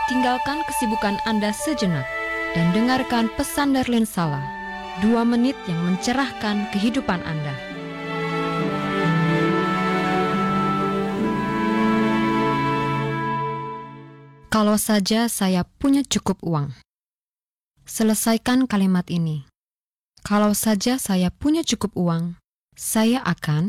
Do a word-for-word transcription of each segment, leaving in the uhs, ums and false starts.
Tinggalkan kesibukan Anda sejenak dan dengarkan pesan Darlene Sala, dua menit yang mencerahkan kehidupan Anda. Kalau saja saya punya cukup uang. Selesaikan kalimat ini. Kalau saja saya punya cukup uang, saya akan...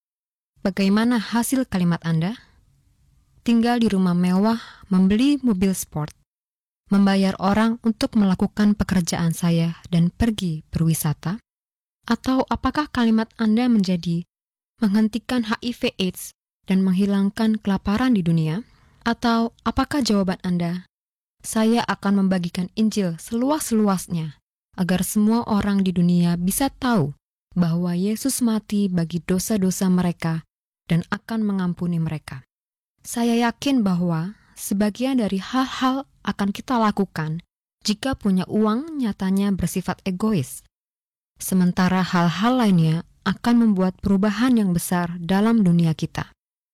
Bagaimana hasil kalimat Anda? Tinggal di rumah mewah, membeli mobil sport, membayar orang untuk melakukan pekerjaan saya dan pergi berwisata? Atau apakah kalimat Anda menjadi menghentikan H I V AIDS dan menghilangkan kelaparan di dunia? Atau apakah jawaban Anda, saya akan membagikan Injil seluas-luasnya agar semua orang di dunia bisa tahu bahwa Yesus mati bagi dosa-dosa mereka dan akan mengampuni mereka? Saya yakin bahwa sebagian dari hal-hal akan kita lakukan jika punya uang nyatanya bersifat egois. Sementara hal-hal lainnya akan membuat perubahan yang besar dalam dunia kita.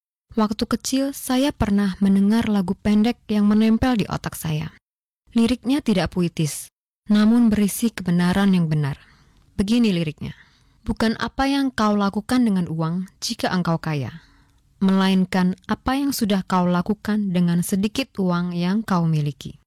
Waktu kecil saya pernah mendengar lagu pendek yang menempel di otak saya. Liriknya tidak puitis, namun berisi kebenaran yang benar. Begini liriknya. Bukan apa yang kau lakukan dengan uang jika engkau kaya, melainkan apa yang sudah kau lakukan dengan sedikit uang yang kau miliki.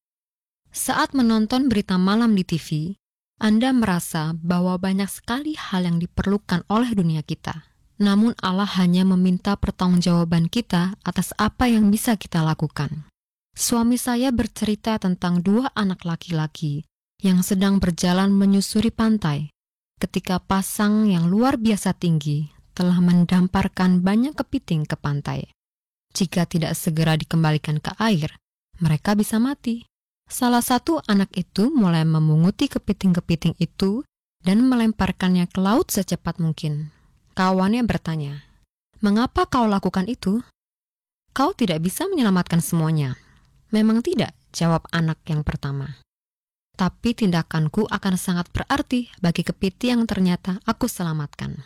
Saat menonton berita malam di T V, Anda merasa bahwa banyak sekali hal yang diperlukan oleh dunia kita. Namun Allah hanya meminta pertanggungjawaban kita atas apa yang bisa kita lakukan. Suami saya bercerita tentang dua anak laki-laki yang sedang berjalan menyusuri pantai ketika pasang yang luar biasa tinggi telah mendamparkan banyak kepiting ke pantai. Jika tidak segera dikembalikan ke air, mereka bisa mati. Salah satu anak itu mulai memunguti kepiting-kepiting itu dan melemparkannya ke laut secepat mungkin. Kawannya bertanya, "Mengapa kau lakukan itu? Kau tidak bisa menyelamatkan semuanya." "Memang tidak," jawab anak yang pertama. "Tapi tindakanku akan sangat berarti bagi kepiting yang ternyata aku selamatkan."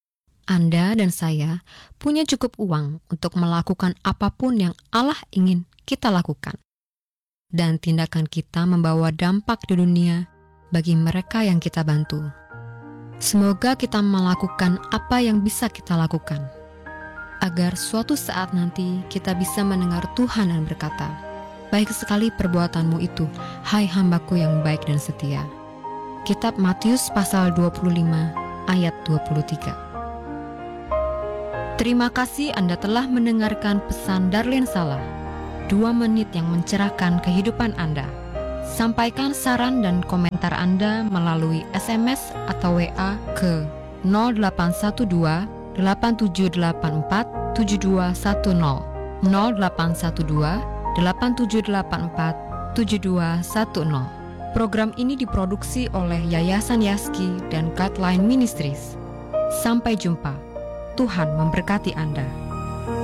Anda dan saya punya cukup uang untuk melakukan apapun yang Allah ingin kita lakukan. Dan tindakan kita membawa dampak di dunia bagi mereka yang kita bantu. Semoga kita melakukan apa yang bisa kita lakukan, agar suatu saat nanti kita bisa mendengar Tuhan dan berkata, "Baik sekali perbuatanmu itu, hai hambaku yang baik dan setia." Kitab Matius pasal dua puluh lima ayat dua puluh tiga. Terima kasih Anda telah mendengarkan pesan Darlene Sala, dua menit yang mencerahkan kehidupan Anda. Sampaikan saran dan komentar Anda melalui S M S atau W A ke nol delapan satu dua delapan tujuh delapan empat tujuh dua satu nol nol delapan satu dua delapan tujuh delapan empat tujuh dua satu nol. Program ini diproduksi oleh Yayasan Yaski dan Guideline Ministries. Sampai jumpa. Tuhan memberkati Anda.